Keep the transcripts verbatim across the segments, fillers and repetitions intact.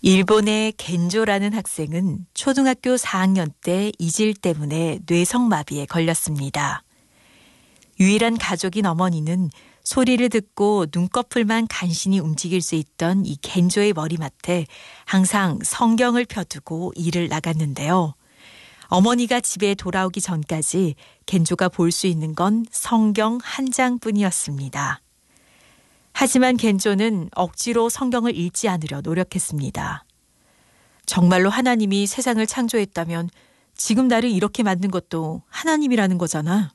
일본의 겐조라는 학생은 초등학교 사 학년 때 이질 때문에 뇌성마비에 걸렸습니다. 유일한 가족인 어머니는 소리를 듣고 눈꺼풀만 간신히 움직일 수 있던 이 겐조의 머리맡에 항상 성경을 펴두고 일을 나갔는데요. 어머니가 집에 돌아오기 전까지 겐조가 볼 수 있는 건 성경 한 장뿐이었습니다. 하지만 겐조는 억지로 성경을 읽지 않으려 노력했습니다. 정말로 하나님이 세상을 창조했다면 지금 나를 이렇게 만든 것도 하나님이라는 거잖아.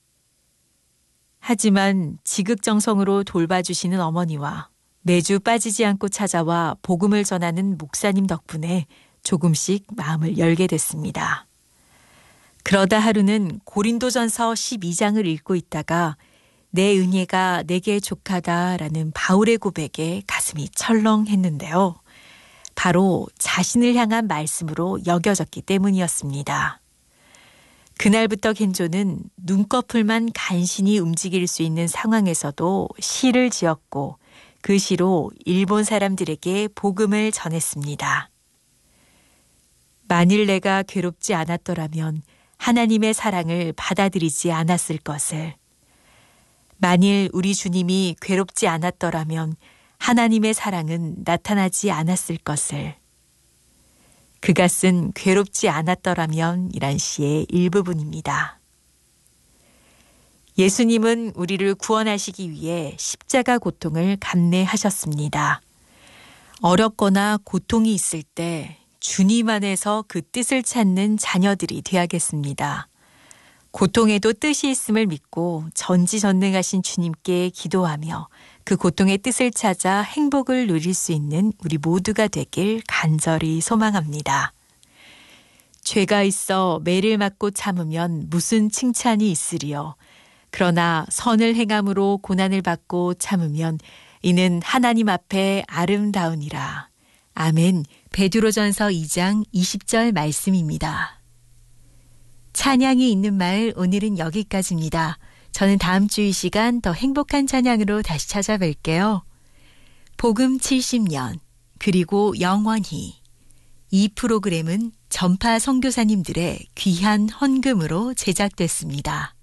하지만 지극정성으로 돌봐주시는 어머니와 매주 빠지지 않고 찾아와 복음을 전하는 목사님 덕분에 조금씩 마음을 열게 됐습니다. 그러다 하루는 고린도전서 십이 장을 읽고 있다가 내 은혜가 내게 족하다라는 바울의 고백에 가슴이 철렁했는데요. 바로 자신을 향한 말씀으로 여겨졌기 때문이었습니다. 그날부터 겐조는 눈꺼풀만 간신히 움직일 수 있는 상황에서도 시를 지었고 그 시로 일본 사람들에게 복음을 전했습니다. 만일 내가 괴롭지 않았더라면 하나님의 사랑을 받아들이지 않았을 것을, 만일 우리 주님이 괴롭지 않았더라면 하나님의 사랑은 나타나지 않았을 것을, 그가 쓴 괴롭지 않았더라면 이란 시의 일부분입니다. 예수님은 우리를 구원하시기 위해 십자가 고통을 감내하셨습니다. 어렵거나 고통이 있을 때 주님 안에서 그 뜻을 찾는 자녀들이 되어야겠습니다. 고통에도 뜻이 있음을 믿고 전지전능하신 주님께 기도하며 그 고통의 뜻을 찾아 행복을 누릴 수 있는 우리 모두가 되길 간절히 소망합니다. 죄가 있어 매를 맞고 참으면 무슨 칭찬이 있으리요. 그러나 선을 행함으로 고난을 받고 참으면 이는 하나님 앞에 아름다우니라. 아멘. 베드로전서 이 장 이십 절 말씀입니다. 찬양이 있는 마을, 오늘은 여기까지입니다. 저는 다음 주 이 시간 더 행복한 찬양으로 다시 찾아뵐게요. 복음 칠십 년, 그리고 영원히. 이 프로그램은 전파 선교사님들의 귀한 헌금으로 제작됐습니다.